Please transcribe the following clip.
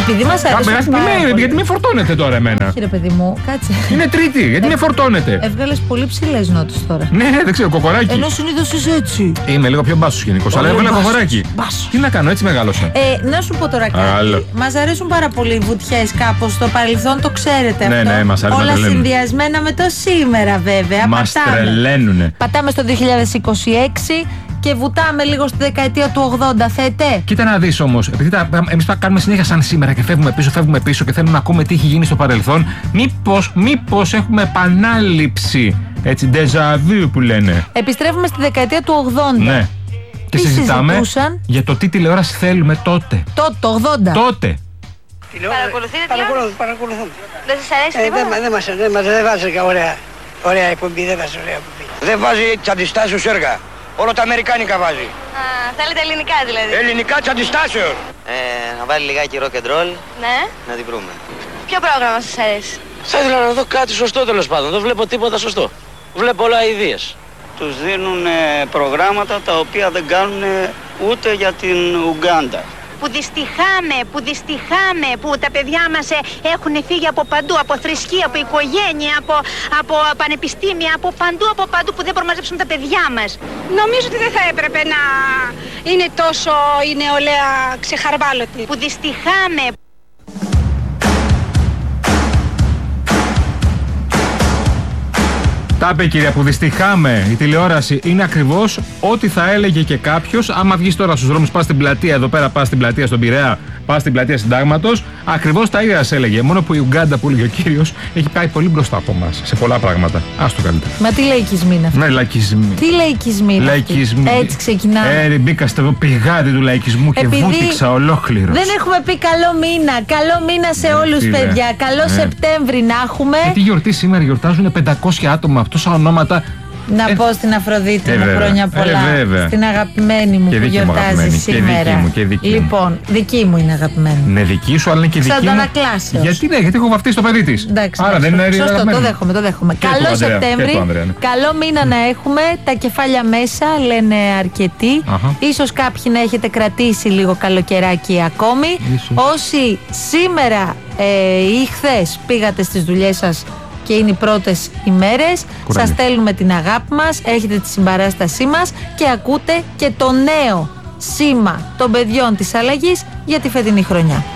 Επειδή μας αρέσει. Γιατί με φορτώνετε τώρα εμένα. Όχι, ρε παιδί μου, κάτσε. Είναι Τρίτη, γιατί με φορτώνετε. Έβγαλες πολύ ψηλές νότες τώρα. Ναι, δεν ξέρω, κοκοράκι. Ενώ συνήθως είσαι έτσι. Είμαι λίγο πιο μπάσος γενικώς, αλλά έβγαλα κοκοράκι. Τι να κάνω, έτσι μεγάλωσα. Να σου πω τώρα κάτι. Μας αρέσουν πάρα πολύ οι βουτιές κάπως στο παρελθόν, το ξέρετε αυτό. Ναι, μας αρέσει. Όλα συνδυασμένα με το σήμερα βέβαια. Μας τρελαίνουνε. Πατάμε στο 2026 και βουτάμε λίγο στη δεκαετία του 80. Θέτε. Κοίτα να δεις όμως, επειδή εμείς κάνουμε συνέχεια σαν σήμερα και φεύγουμε πίσω και θέλουμε να ακούμε τι έχει γίνει στο παρελθόν, μήπως έχουμε επανάληψη, έτσι, déjà vu που λένε. Επιστρέφουμε στη δεκαετία του 80. Ναι. Και συζητάμε για το τι τηλεόραση θέλουμε τότε. Το 80. Τότε. Παρακολουθείτε Παρακολουθούμε. Δεν σας αρέσει τίποτα? Δεν βάζει ωραία εκπομπή, δεν βάζει ωραία εκπομπή. Δεν βάζει τις αντιστάσεις έργα. Όλο τα αμερικάνικα βάζει. Θέλετε ελληνικά δηλαδή? Ελληνικά της αντιστάσεως. Να βάλει λιγάκι rock and roll. Ναι. Να την βρούμε. Ποιο πρόγραμμα σας αρέσει? Θα ήθελα να δω κάτι σωστό τέλος πάντων. Δεν βλέπω τίποτα σωστό. Βλέπω όλα αηδίες. Τους δίνουν προγράμματα τα οποία δεν κάνουν ούτε για την Ουγκάντα. Που δυστυχάμε που τα παιδιά μας έχουν φύγει από παντού, από θρησκεία, από οικογένεια, από πανεπιστήμια, από παντού που δεν μπορούμε να μαζέψουμε τα παιδιά μας. Νομίζω ότι δεν θα έπρεπε να είναι τόσο η νεολαία ξεχαρβάλωτη. Που δυστυχάμε. Τα είπε, κυρία, που δυστυχάμε. Η τηλεόραση είναι ακριβώς ό,τι θα έλεγε και κάποιος. Άμα βγεις τώρα στους δρόμους, πας στην πλατεία εδώ πέρα, πας στην πλατεία στον Πειραιά, πας στην πλατεία Συντάγματος, ακριβώς τα ίδια σας έλεγε. Μόνο που η Ουγκάντα που έλεγε ο κύριος έχει πάει πολύ μπροστά από εμάς σε πολλά πράγματα. Ας το καλύτερα. Μα τι λαϊκισμοί είναι αυτοί? Ναι, λαϊκισμοί. Τι λαϊκισμοί είναι αυτοί? Έτσι ξεκινάμε. Μπήκα στο πηγάδι του λαϊκισμού και βούτυξα ολόκληρος. Δεν έχουμε πει καλό μήνα. Καλό μήνα σε όλους, παιδιά. Καλό Σεπτέμβρη να έχουμε. Τι γιορτή σήμερα, γιορτάζουν 500 άτομα. Τόσα ονόματα. Να πω στην Αφροδίτη μου χρόνια πολλά. Στην αγαπημένη μου και που γιορτάζει σήμερα. Και δική μου. Λοιπόν, δική μου είναι αγαπημένη. Ναι, δική σου, αλλά είναι και δική μου. Σαν Αντανακλάσεως. Γιατί έχω βαφτίσει το παιδί της. Άρα δεν είναι σωστό, το δέχομαι. Καλό Σεπτέμβρη. Καλό μήνα να έχουμε. Τα κεφάλια μέσα λένε αρκετοί. Ίσως κάποιοι να έχετε κρατήσει λίγο καλοκαιράκι ακόμη. Όσοι σήμερα ή χθες πήγατε στις δουλειές σας και είναι οι πρώτες ημέρες, σας στέλνουμε την αγάπη μας, έχετε τη συμπαράστασή μας και ακούτε και το νέο σήμα των παιδιών της αλλαγής για τη φετινή χρονιά.